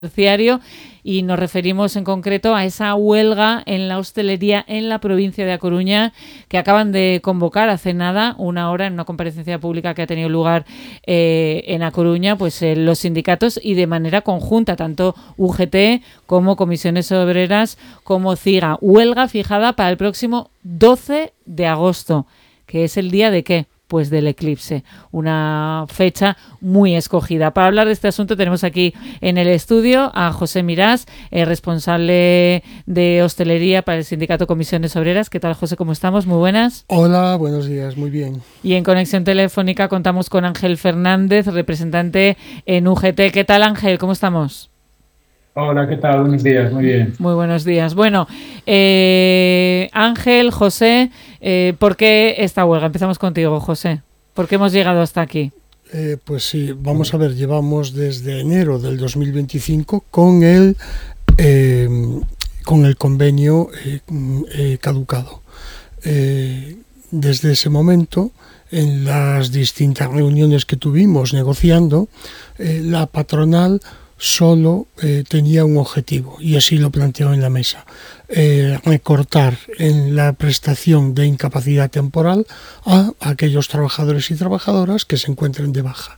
terciario, y nos referimos en concreto a esa huelga en la hostelería en la provincia de A Coruña que acaban de convocar hace nada, una hora, en una comparecencia pública que ha tenido lugar en A Coruña, pues los sindicatos y de manera conjunta, tanto UGT como Comisiones Obreras como CIGA. Huelga fijada para el próximo 12 de agosto, que es el día de ¿qué? Pues del eclipse, una fecha muy escogida. Para hablar de este asunto tenemos aquí en el estudio a José Mirás, responsable de hostelería para el sindicato Comisiones Obreras. ¿Qué tal, José? ¿Cómo estamos? Muy buenas. Hola, buenos días, muy bien. Y en conexión telefónica contamos con Ángel Fernández, representante en UGT. ¿Qué tal, Ángel? ¿Cómo estamos? Hola, ¿qué tal? Buenos días, muy bien. Muy buenos días. Bueno, Ángel, José, ¿por qué esta huelga? Empezamos contigo, José. ¿Por qué hemos llegado hasta aquí? Pues sí, vamos a ver, llevamos desde enero del 2025 con el convenio caducado. Desde ese momento, en las distintas reuniones que tuvimos negociando, la patronal solo tenía un objetivo, y así lo planteó en la mesa: recortar en la prestación de incapacidad temporal a aquellos trabajadores y trabajadoras que se encuentren de baja.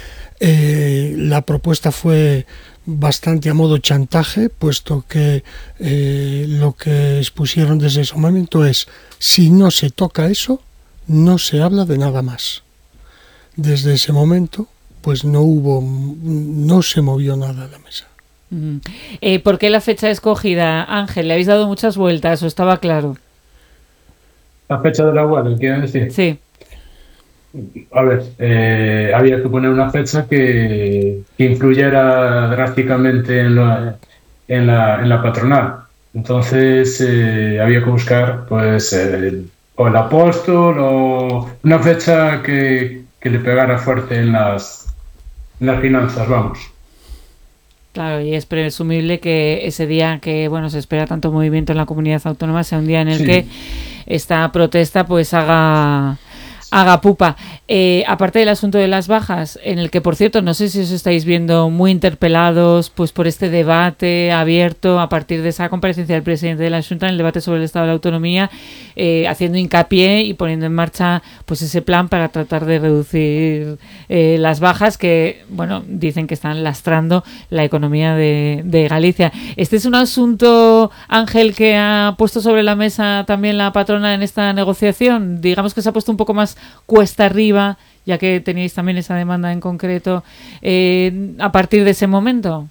La propuesta fue bastante a modo chantaje, puesto que lo que expusieron desde ese momento es: si no se toca eso, no se habla de nada más. Desde ese momento pues no se movió nada a la mesa. ¿Por qué la fecha escogida, Ángel? ¿Le habéis dado muchas vueltas o estaba claro? La fecha de la huelga, ¿quiero decir? Sí. A ver, había que poner una fecha que influyera drásticamente en la patronal. Entonces había que buscar pues o el apóstol o una fecha que le pegara fuerte en las finanzas, vamos. Claro, y es presumible que ese día que, bueno, se espera tanto movimiento en la comunidad autónoma sea un día en el que esta protesta pues haga pupa. Aparte del asunto de las bajas, en el que, por cierto, no sé si os estáis viendo muy interpelados pues por este debate abierto a partir de esa comparecencia del presidente de la Xunta en el debate sobre el Estado de la Autonomía, haciendo hincapié y poniendo en marcha pues ese plan para tratar de reducir las bajas que, bueno, dicen que están lastrando la economía de Galicia. Este es un asunto, Ángel, que ha puesto sobre la mesa también la patrona en esta negociación. Digamos que se ha puesto un poco más cuesta arriba, ya que teníais también esa demanda en concreto, a partir de ese momento.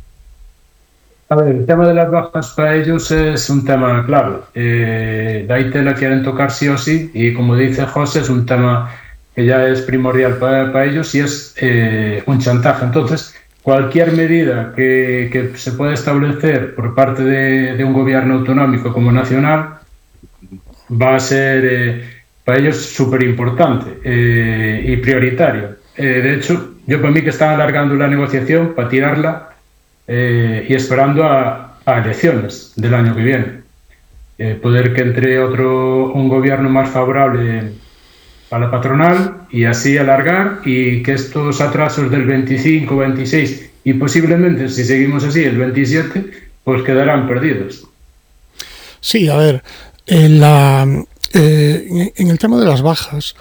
A ver, el tema de las bajas para ellos es un tema clave. De ahí te la quieren tocar sí o sí, y como dice José, es un tema que ya es primordial para ellos y es un chantaje. Entonces, cualquier medida que se pueda establecer por parte de un gobierno autonómico como nacional va a ser para ellos súper importante y prioritario. De hecho, yo para mí que están alargando la negociación para tirarla y esperando a elecciones del año que viene. Poder que entre un gobierno más favorable a la patronal y así alargar, y que estos atrasos del 25, 26 y posiblemente, si seguimos así, el 27, pues quedarán perdidos. Sí, a ver, en el tema de las bajas,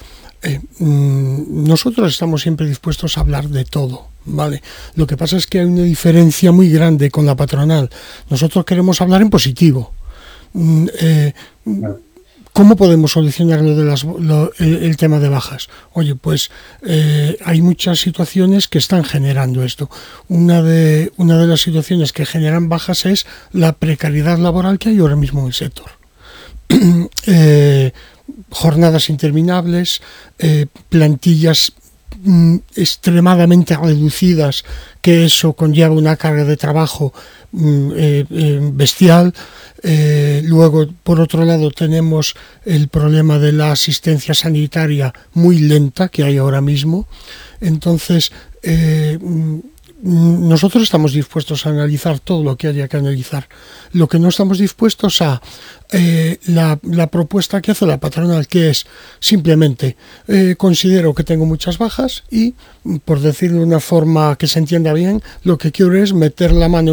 nosotros estamos siempre dispuestos a hablar de todo, ¿vale? Lo que pasa es que hay una diferencia muy grande con la patronal. Nosotros queremos hablar en positivo. ¿Cómo podemos solucionar el tema de bajas? Oye, pues hay muchas situaciones que están generando esto. Una de las situaciones que generan bajas es la precariedad laboral que hay ahora mismo en el sector. Jornadas interminables, plantillas extremadamente reducidas, que eso conlleva una carga de trabajo bestial. Luego, por otro lado, tenemos el problema de la asistencia sanitaria muy lenta que hay ahora mismo. Entonces, nosotros estamos dispuestos a analizar todo lo que haya que analizar. Lo que no estamos dispuestos a la propuesta que hace la patronal, que es simplemente considero que tengo muchas bajas y, por decirlo de una forma que se entienda bien, lo que quiero es meter la mano